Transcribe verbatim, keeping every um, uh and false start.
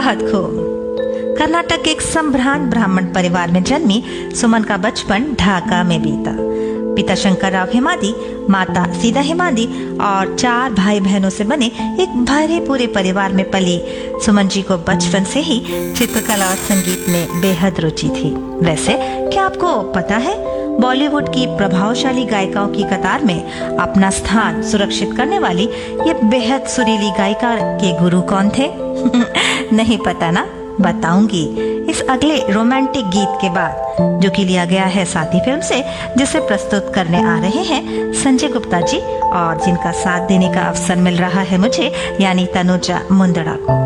बहुत खूब। कर्नाटक के एक संभ्रांत ब्राह्मण परिवार में जन्मी सुमन का बचपन ढाका में बीता। पिता शंकरराव हेमादी, माता सीता हेमादी और चार भाई बहनों से बने एक भरे पूरे परिवार में पली सुमन जी को बचपन से ही चित्रकला और संगीत में बेहद रुचि थी। वैसे क्या आपको पता है बॉलीवुड की प्रभावशाली गायिकाओं की कतार में अपना स्थान सुरक्षित करने वाली ये बेहद सुरीली गायिका के गुरु कौन थे? नहीं पता ना? बताऊंगी इस अगले रोमांटिक गीत के बाद, जो कि लिया गया है साथी फिल्म से, जिसे प्रस्तुत करने आ रहे हैं संजय गुप्ता जी और जिनका साथ देने का अवसर मिल रहा है मुझे, यानी तनुजा मुंदड़ा को।